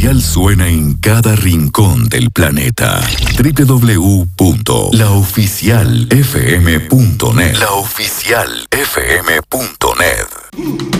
Oficial suena en cada rincón del planeta. www.laoficialfm.net. Laoficialfm.net.